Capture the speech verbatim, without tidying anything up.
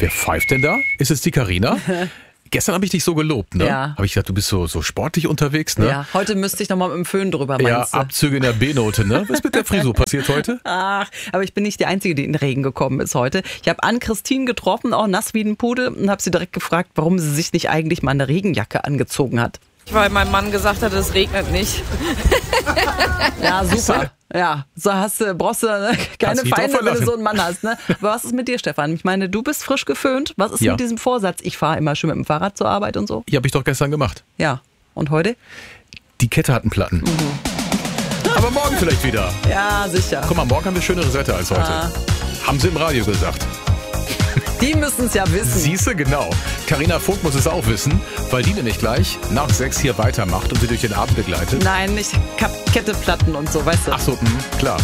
Wer pfeift denn da? Ist es die Carina? Gestern habe ich dich so gelobt, ne? Ja. Habe ich gesagt, du bist so, so sportlich unterwegs, ne? Ja, heute müsste ich nochmal mit dem Föhn drüber, Ja, meinst du? Abzüge in der B-Note, ne? Was ist mit der Frisur passiert heute? Ach, aber ich bin nicht die Einzige, die in den Regen gekommen ist heute. Ich habe Ann-Christine getroffen, auch nass wie ein Pudel, und habe sie direkt gefragt, warum sie sich nicht eigentlich mal eine Regenjacke angezogen hat. Weil mein Mann gesagt hat, es regnet nicht. Ja, super. Ja, so hast du, brauchst du ne, keine Kannst dich Feinde, drauf wenn du verlassen. so einen Mann hast. Ne? Aber was ist mit dir, Stefan? Ich meine, du bist frisch geföhnt. Was ist Ja. mit diesem Vorsatz? Ich fahre immer schön mit dem Fahrrad zur Arbeit und so. Ja, habe ich doch gestern gemacht. Ja. Und heute? Die Kette hat einen Platten. Aber morgen vielleicht wieder. Ja, sicher. Guck mal, morgen haben wir schöneres Wetter als heute. Ah. Haben sie im Radio gesagt. Die müssen es ja wissen. Siehste, genau. Carina Vogt muss es auch wissen, weil die nämlich gleich nach sechs hier weitermacht und sie durch den Abend begleitet. Nein, nicht Kap- Ketteplatten und so, weißt du. Ach so, mh, klar.